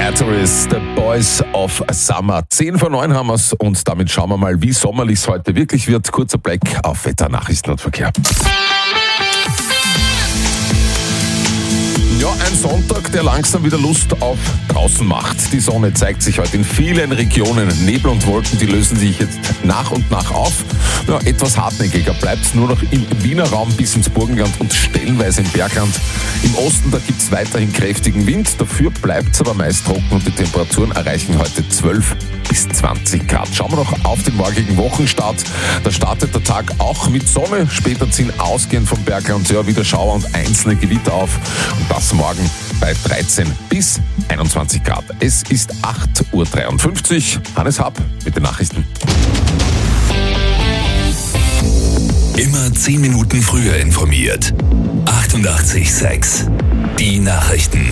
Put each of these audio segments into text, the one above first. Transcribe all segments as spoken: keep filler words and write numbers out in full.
Batteries, The Boys of Summer. zehn vor neun haben wir's und damit schauen wir mal, wie sommerlich es heute wirklich wird. Kurzer Blick auf Wetter, Nachrichten und Verkehr. Ja, ein Sonntag, der langsam wieder Lust auf draußen macht. Die Sonne zeigt sich heute in vielen Regionen. Nebel und Wolken, die lösen sich jetzt nach und nach auf. Ja, etwas hartnäckiger bleibt es nur noch im Wiener Raum bis ins Burgenland und stellenweise im Bergland. Im Osten, da gibt es weiterhin kräftigen Wind. Dafür bleibt es aber meist trocken und die Temperaturen erreichen heute zwölf bis zwanzig Grad. Schauen wir noch auf den morgigen Wochenstart. Da startet der Tag auch mit Sonne. Später ziehen ausgehend vom Bergland ja wieder Schauer und einzelne Gewitter auf. Und das morgen bei dreizehn bis einundzwanzig Grad. Es ist acht Uhr dreiundfünfzig. Hannes Happ mit den Nachrichten. Immer zehn Minuten früher informiert. achtundachtzig Komma sechs. Die Nachrichten.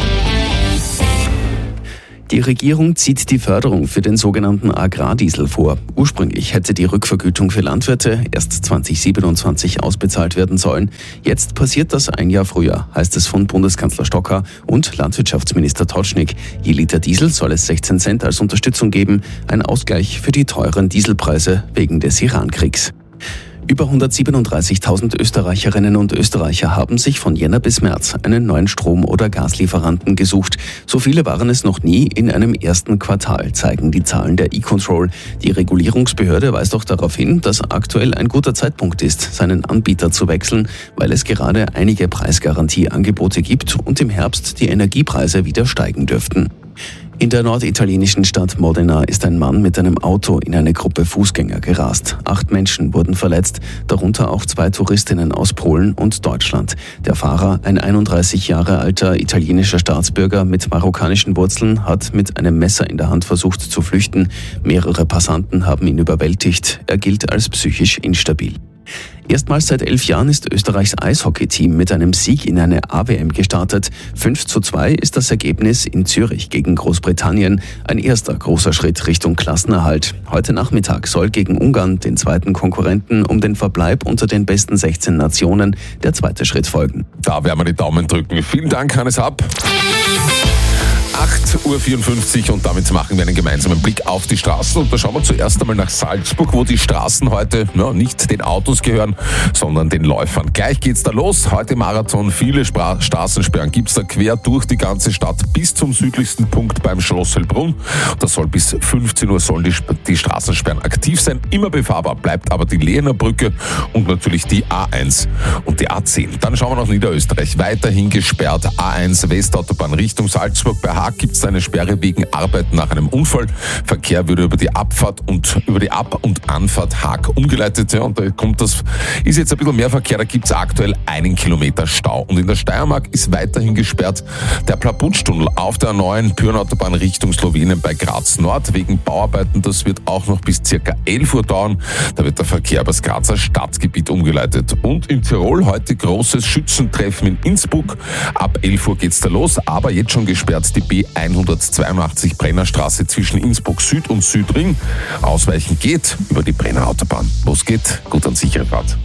Die Regierung zieht die Förderung für den sogenannten Agrardiesel vor. Ursprünglich hätte die Rückvergütung für Landwirte erst zwanzig siebenundzwanzig ausbezahlt werden sollen. Jetzt passiert das ein Jahr früher, heißt es von Bundeskanzler Stocker und Landwirtschaftsminister Totschnig. Je Liter Diesel soll es sechzehn Cent als Unterstützung geben, ein Ausgleich für die teuren Dieselpreise wegen des Iran-Kriegs. Über hundertsiebenunddreißigtausend Österreicherinnen und Österreicher haben sich von Jänner bis März einen neuen Strom- oder Gaslieferanten gesucht. So viele waren es noch nie in einem ersten Quartal, zeigen die Zahlen der E-Control. Die Regulierungsbehörde weist auch darauf hin, dass aktuell ein guter Zeitpunkt ist, seinen Anbieter zu wechseln, weil es gerade einige Preisgarantieangebote gibt und im Herbst die Energiepreise wieder steigen dürften. In der norditalienischen Stadt Modena ist ein Mann mit einem Auto in eine Gruppe Fußgänger gerast. Acht Menschen wurden verletzt, darunter auch zwei Touristinnen aus Polen und Deutschland. Der Fahrer, ein einunddreißig Jahre alter italienischer Staatsbürger mit marokkanischen Wurzeln, hat mit einem Messer in der Hand versucht zu flüchten. Mehrere Passanten haben ihn überwältigt. Er gilt als psychisch instabil. Erstmals seit elf Jahren ist Österreichs Eishockey-Team mit einem Sieg in eine A W M gestartet. fünf zu zwei ist das Ergebnis in Zürich gegen Großbritannien. Ein erster großer Schritt Richtung Klassenerhalt. Heute Nachmittag soll gegen Ungarn, den zweiten Konkurrenten, um den Verbleib unter den besten sechzehn Nationen der zweite Schritt folgen. Da werden wir die Daumen drücken. Vielen Dank, Hannes Happ. acht Uhr vierundfünfzig und damit machen wir einen gemeinsamen Blick auf die Straßen und da schauen wir zuerst einmal nach Salzburg, wo die Straßen heute ja, nicht den Autos gehören, sondern den Läufern. Gleich geht's da los. Heute Marathon, viele Spra- Straßensperren gibt's da quer durch die ganze Stadt bis zum südlichsten Punkt beim Schloss Hellbrunn. Das soll bis fünfzehn Uhr sollen die, die Straßensperren aktiv sein. Immer befahrbar bleibt aber die Lehener Brücke und natürlich die A eins und die A zehn. Dann schauen wir nach Niederösterreich. Weiterhin gesperrt A eins Westautobahn Richtung Salzburg. Bei Haag gibt es eine Sperre wegen Arbeiten nach einem Unfall. Verkehr würde über die Abfahrt und über die Ab- und Anfahrt Haag umgeleitet. Ja, und da kommt das, ist jetzt ein bisschen mehr Verkehr. Da gibt es aktuell einen Kilometer Stau. Und in der Steiermark ist weiterhin gesperrt der Plaputschtunnel auf der neuen Pyrnautobahn Richtung Slowenien bei Graz Nord wegen Bauarbeiten. Das wird auch noch bis circa elf Uhr dauern. Da wird der Verkehr über das Grazer Stadtgebiet umgeleitet. Und in Tirol heute großes Schützentreffen in Innsbruck. Ab elf Uhr geht's da los, aber jetzt schon gesperrt die B hundertzweiundachtzig Brennerstraße zwischen Innsbruck Süd und Südring. Ausweichen geht über die Brenner Autobahn. Los geht, gut und sichere Fahrt.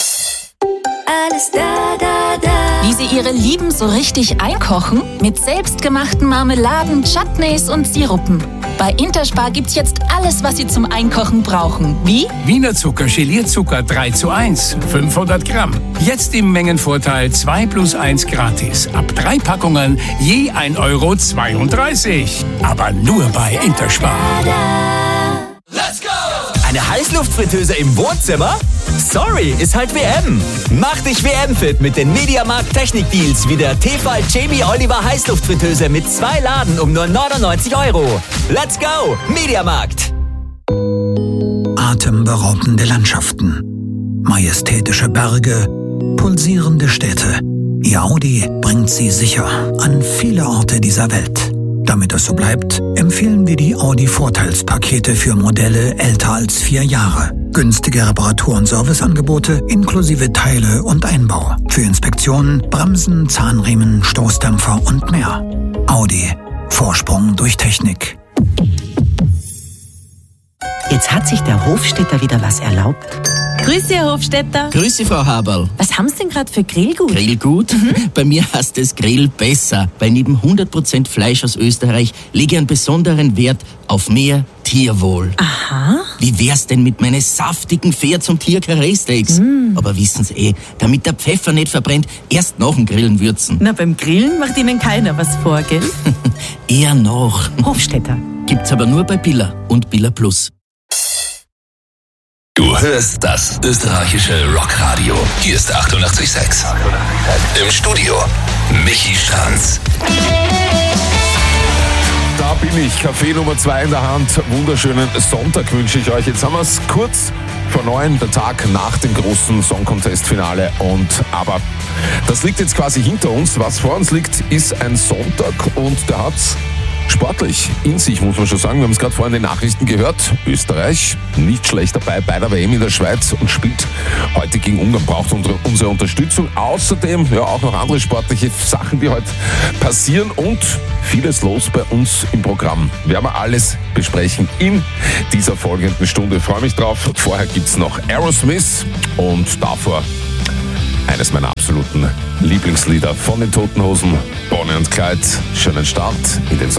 Alles da, da, da. Wie Sie Ihre Lieben so richtig einkochen? Mit selbstgemachten Marmeladen, Chutneys und Sirupen. Bei Interspar gibt's jetzt alles, was Sie zum Einkochen brauchen. Wie? Wiener Zucker, Gelierzucker drei zu eins, fünfhundert Gramm. Jetzt im Mengenvorteil zwei plus eins gratis. Ab drei Packungen je ein Euro zweiunddreißig. Aber nur bei Interspar. Let's go! Eine Heißluftfritteuse im Wohnzimmer? Sorry, ist halt W M. Mach dich W M-fit mit den Mediamarkt Technik-Deals wie der Tefal Jamie Oliver Heißluftfritteuse mit zwei Laden um nur neunundneunzig Euro. Let's go, Mediamarkt. Atemberaubende Landschaften, majestätische Berge, pulsierende Städte. Ihr Audi bringt sie sicher an viele Orte dieser Welt. Damit es so bleibt, empfehlen wir die Audi-Vorteilspakete für Modelle älter als vier Jahre. Günstige Reparatur- und Serviceangebote inklusive Teile und Einbau. Für Inspektionen, Bremsen, Zahnriemen, Stoßdämpfer und mehr. Audi. Vorsprung durch Technik. Jetzt hat sich der Hofstädter wieder was erlaubt. Grüße, Herr Hofstädter. Grüße, Frau Haberl. Was haben Sie denn gerade für Grillgut? Grillgut? Mhm. Bei mir heißt es Grill besser, weil neben hundert Prozent Fleisch aus Österreich lege ich einen besonderen Wert auf mehr Tierwohl. Aha. Wie wär's denn mit meinen saftigen Pferd- und Tier-Karree-Steaks? Mm. Aber wissen Sie eh, damit der Pfeffer nicht verbrennt, erst nach dem Grillen würzen. Na, beim Grillen macht Ihnen keiner was vor, gell? Eher noch. Hofstädter. Gibt's aber nur bei Billa und Billa Plus. Du hörst das österreichische Rockradio. Hier ist achtundachtzig Komma sechs. Im Studio Michi Stranz. Da bin ich, Kaffee Nummer zwei in der Hand. Wunderschönen Sonntag wünsche ich euch. Jetzt haben wir es kurz vor neun, der Tag nach dem großen Song Contest Finale. Und aber das liegt jetzt quasi hinter uns. Was vor uns liegt, ist ein Sonntag und der hat's sportlich in sich, muss man schon sagen. Wir haben es gerade vorhin in den Nachrichten gehört. Österreich nicht schlecht dabei bei der W M in der Schweiz und spielt heute gegen Ungarn, braucht unsere Unterstützung. Außerdem ja auch noch andere sportliche Sachen, die heute passieren und vieles los bei uns im Programm. Werden wir alles besprechen in dieser folgenden Stunde. Ich freue mich drauf. Vorher gibt es noch Aerosmith und davor eines meiner absoluten Lieblingslieder von den Toten Hosen, Bonnie und Clyde. Schönen Start in den Sonntag.